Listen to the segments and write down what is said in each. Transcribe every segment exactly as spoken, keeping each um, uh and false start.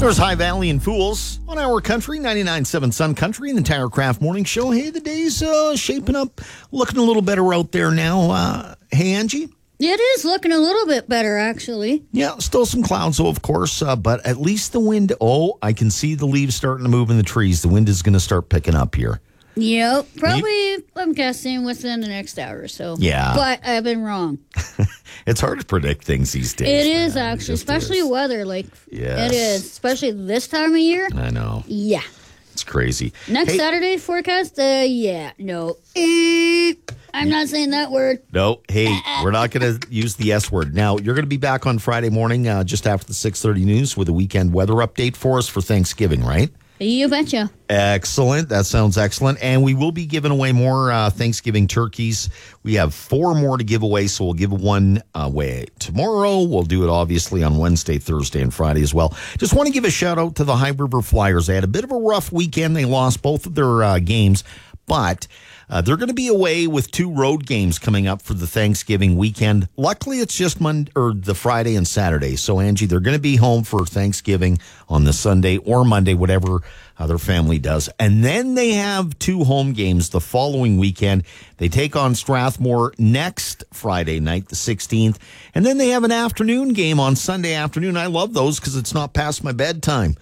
There's High Valley and Fools on our country, ninety-nine point seven Sun Country, and the Tire Craft Morning Show. Hey, the day's uh, shaping up, looking a little better out there now. Uh, hey, Angie? It is looking a little bit better, actually. Yeah, still some clouds, though, of course, uh, but at least the wind, oh, I can see the leaves starting to move in the trees. The wind is going to start picking up here. Yep, probably, I'm guessing, within the next hour or so. Yeah. But I've been wrong. It's hard to predict things these days. It man. is, actually, It just especially is. weather. Like, Yes. it is, especially this time of year. I know. Yeah. It's crazy. Next Hey, Saturday forecast, uh, yeah, no. Eh, I'm not saying that word. No, hey, we're not going to use the S word. Now, you're going to be back on Friday morning uh, just after the six thirty news with a weekend weather update for us for Thanksgiving, right? You betcha. Excellent. That sounds excellent. And we will be giving away more uh, Thanksgiving turkeys. We have four more to give away, so we'll give one away tomorrow. We'll do it, obviously, on Wednesday, Thursday, and Friday as well. Just want to give a shout-out to the High River Flyers. They had a bit of a rough weekend. They lost both of their uh, games, but uh, they're going to be away with two road games coming up for the Thanksgiving weekend. Luckily, it's just Monday, or the Friday and Saturday. So, Angie, they're going to be home for Thanksgiving on the Sunday or Monday, whatever uh, their family does. And then they have two home games the following weekend. They take on Strathmore next Friday night, the sixteenth. And then they have an afternoon game on Sunday afternoon. I love those because it's not past my bedtime.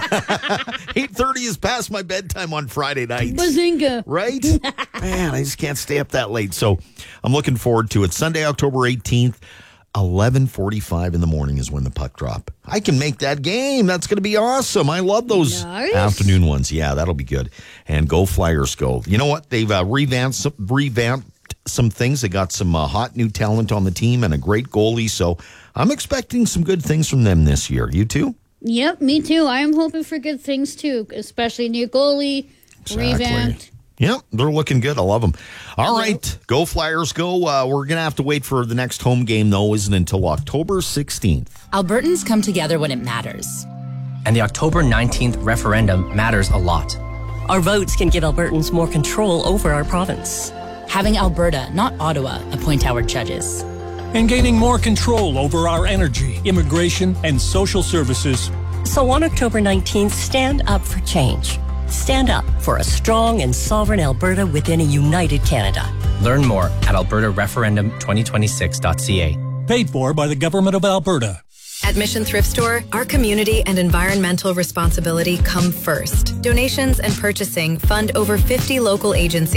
eight thirty is past my bedtime on Friday nights. Bazinga. Right? Man, I just can't stay up that late. So I'm looking forward to it. Sunday, October eighteenth, eleven forty-five in the morning is when the puck drop. I can make that game. That's going to be awesome. I love those Nice. afternoon ones. Yeah, that'll be good. And go Flyers, go. You know what? They've uh, revamped, some, revamped some things. They got some uh, hot new talent on the team and a great goalie. So I'm expecting some good things from them this year. You too? Yep, me too. I am hoping for good things, too, especially new goalie, revamped. Yep, they're looking good. I love them. All right, go Flyers, go. Uh, we're going to have to wait for the next home game, though, isn't until October sixteenth. Albertans come together when it matters. And the October nineteenth referendum matters a lot. Our votes can give Albertans more control over our province. Having Alberta, not Ottawa, appoint our judges. And gaining more control over our energy, immigration, and social services. So on October nineteenth, stand up for change. Stand up for a strong and sovereign Alberta within a united Canada. Learn more at alberta referendum twenty twenty-six dot c a. Paid for by the Government of Alberta. At Mission Thrift Store, our community and environmental responsibility come first. Donations and purchasing fund over fifty local agencies.